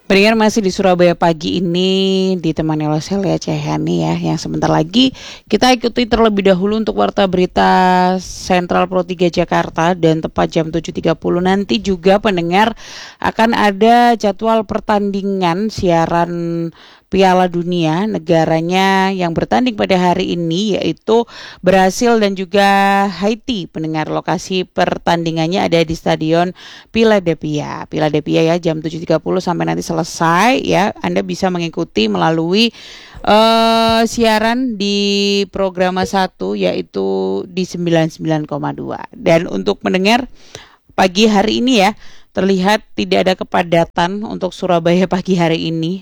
Pendengar masih di Surabaya pagi ini ditemani oleh Celia Cahayani ya, yang sebentar lagi kita ikuti terlebih dahulu untuk warta berita Sentral Pro 3 Jakarta, dan tepat jam 7.30 nanti juga pendengar akan ada jadwal pertandingan siaran Piala Dunia. Negaranya yang bertanding pada hari ini yaitu Brasil dan juga Haiti. Pendengar, lokasi pertandingannya ada di Stadion Philadelphia. Philadelphia ya, jam 7.30 sampai nanti selesai ya. Anda bisa mengikuti melalui siaran di program 1 yaitu di 99,2. Dan untuk mendengar pagi hari ini ya, terlihat tidak ada kepadatan untuk Surabaya pagi hari ini,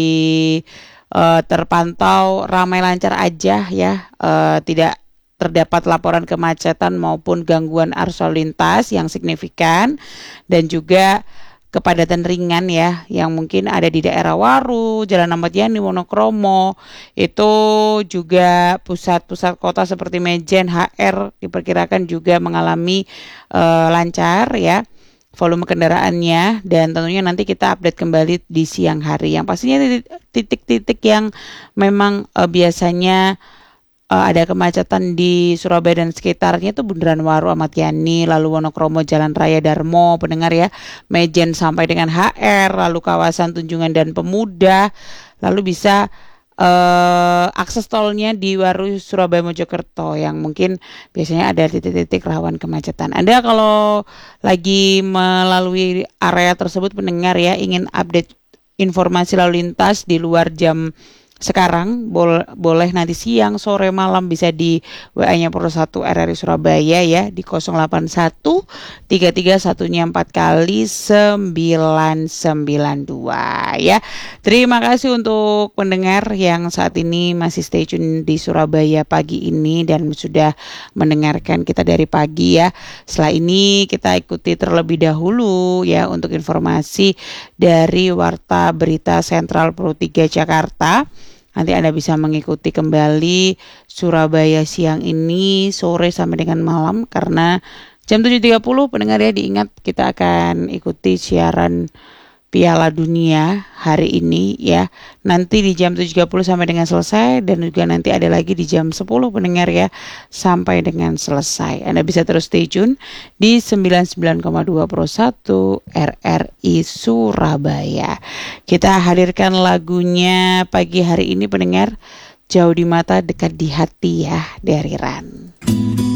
terpantau ramai lancar aja ya, tidak terdapat laporan kemacetan maupun gangguan arus lalu lintas yang signifikan, dan juga kepadatan ringan ya yang mungkin ada di daerah Waru, Jalan Ahmad Yani, Wonokromo. Itu juga pusat-pusat kota seperti Mejen, HR diperkirakan juga mengalami lancar ya volume kendaraannya, dan tentunya nanti kita update kembali di siang hari. Yang pastinya titik-titik yang memang biasanya ada kemacetan di Surabaya dan sekitarnya itu Bundaran Waru, Ahmad Yani, lalu Wonokromo, Jalan Raya Darmo, pendengar ya, Mejen sampai dengan HR, lalu kawasan Tunjungan dan Pemuda, lalu bisa akses tolnya di Waru Surabaya Mojokerto yang mungkin biasanya ada titik-titik rawan kemacetan. Anda kalau lagi melalui area tersebut pendengar ya, ingin update informasi lalu lintas di luar jam sekarang, boleh nanti siang, sore, malam bisa di WA-nya Pro 1 RRI Surabaya ya di 081 331-nya 4 kali 992 ya. Terima kasih untuk pendengar yang saat ini masih stay tune di Surabaya pagi ini dan sudah mendengarkan kita dari pagi ya. Setelah ini kita ikuti terlebih dahulu ya untuk informasi dari Warta Berita Sentral Pro 3 Jakarta. Nanti Anda bisa mengikuti kembali Surabaya siang ini, sore sampai dengan malam, karena jam 7.30 pendengar ya, diingat kita akan ikuti siaran Piala Dunia hari ini ya. Nanti di jam 7.30 sampai dengan selesai, dan juga nanti ada lagi di jam 10 pendengar ya, sampai dengan selesai. Anda bisa terus stay tune di 99,2 Pro 1 RRI Surabaya. Kita hadirkan lagunya pagi hari ini pendengar, Jauh di Mata Dekat di Hati ya, dari Ran.